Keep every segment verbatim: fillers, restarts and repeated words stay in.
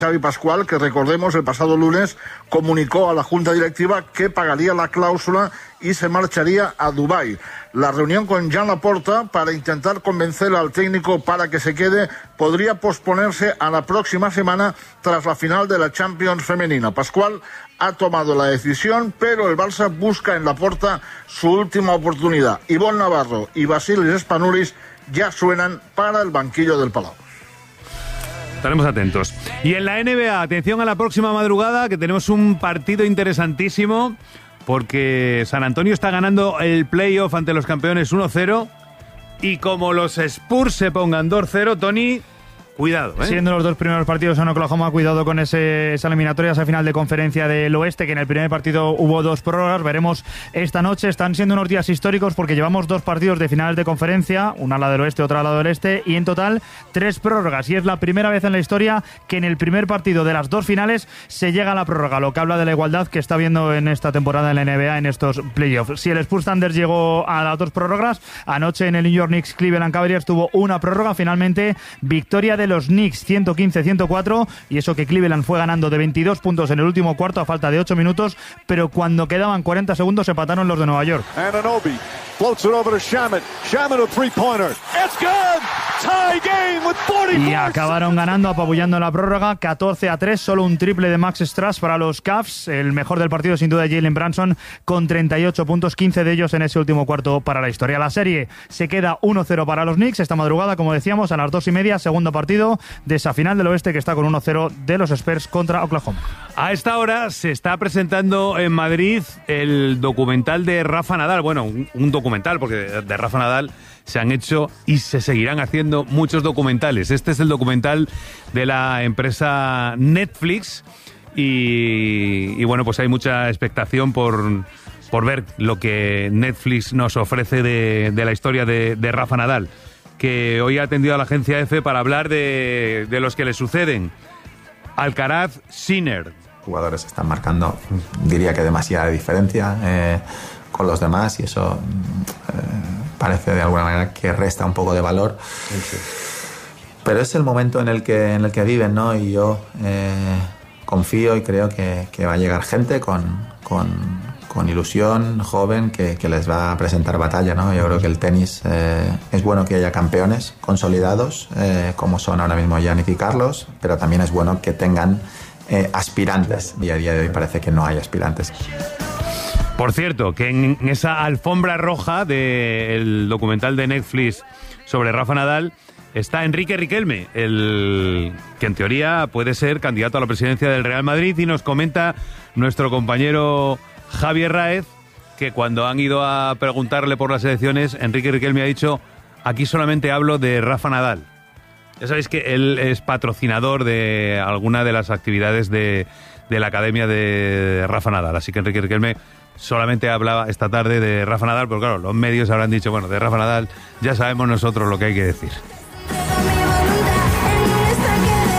Xavi Pascual, que recordemos el pasado lunes comunicó a la Junta Directiva que pagaría la cláusula y se marcharía a Dubái. La reunión con Joan Laporta para intentar convencer al técnico para que se quede podría posponerse a la próxima semana tras la final de la Champions femenina. Pascual ha tomado la decisión, pero el Barça busca en Laporta su última oportunidad. Ivonne Navarro y Vasilis Spanoulis ya suenan para el banquillo del Palau. Estaremos atentos. Y en la N B A, atención a la próxima madrugada, que tenemos un partido interesantísimo, porque San Antonio está ganando el playoff ante los campeones uno cero, y como los Spurs se pongan dos cero, Tony, cuidado, ¿eh? Siendo los dos primeros partidos en Oklahoma, cuidado con ese, esa eliminatoria, esa final de conferencia del oeste, que en el primer partido hubo dos prórrogas. Veremos esta noche. Están siendo unos días históricos porque llevamos dos partidos de finales de conferencia, una al lado del oeste, otra al lado del este, y en total tres prórrogas. Y es la primera vez en la historia que en el primer partido de las dos finales se llega a la prórroga, lo que habla de la igualdad que está viendo en esta temporada en la N B A, en estos playoffs. Si el Spurs Thunder llegó a las dos prórrogas, anoche en el New York Knicks Cleveland Cavaliers tuvo una prórroga. Finalmente, victoria de los Knicks ciento quince a ciento cuatro, y eso que Cleveland fue ganando de veintidós puntos en el último cuarto a falta de ocho minutos, pero cuando quedaban cuarenta segundos se empataron los de Nueva York. Anunoby floats it over to Shamet. Shamet a three-pointer. It's good. Tie game with forty-four. Y acabaron ganando, apabullando en la prórroga catorce a tres, solo un triple de Max Strus para los Cavs. El mejor del partido sin duda Jalen Brunson con treinta y ocho puntos, quince de ellos en ese último cuarto para la historia. La serie se queda uno cero para los Knicks esta madrugada, como decíamos, a las dos y media, segundo partido de esa final del oeste que está con uno cero de los Spurs contra Oklahoma. A esta hora se está presentando en Madrid el documental de Rafa Nadal. Bueno, un, un documental, porque de, de Rafa Nadal se han hecho y se seguirán haciendo muchos documentales. Este es el documental de la empresa Netflix y, y bueno, pues hay mucha expectación por, por ver lo que Netflix nos ofrece de, de la historia de, de Rafa Nadal, que hoy ha atendido a la agencia EFE para hablar de, de los que le suceden. Alcaraz, Sinner. Jugadores están marcando, diría que demasiada diferencia eh, con los demás, y eso eh, parece de alguna manera que resta un poco de valor. Sí, sí. Pero es el momento en el que, en el que viven, ¿no? Y yo eh, confío y creo que, que va a llegar gente con... con con ilusión, joven, que, que les va a presentar batalla, ¿no? Yo creo que el tenis eh, es bueno que haya campeones consolidados, eh, como son ahora mismo Yannick y Carlos, pero también es bueno que tengan eh, aspirantes, y a día de hoy parece que no hay aspirantes. Por cierto, que en esa alfombra roja del documental de Netflix sobre Rafa Nadal está Enrique Riquelme, el que en teoría puede ser candidato a la presidencia del Real Madrid, y nos comenta nuestro compañero Javier Raez que cuando han ido a preguntarle por las elecciones, Enrique Riquelme ha dicho: aquí solamente hablo de Rafa Nadal. Ya sabéis que él es patrocinador de alguna de las actividades de, de la academia de Rafa Nadal, así que Enrique Riquelme solamente hablaba esta tarde de Rafa Nadal, pero claro, los medios habrán dicho, bueno, de Rafa Nadal ya sabemos nosotros lo que hay que decir.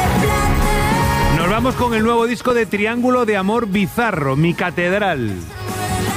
Vamos con el nuevo disco de Triángulo de Amor Bizarro, Mi Catedral.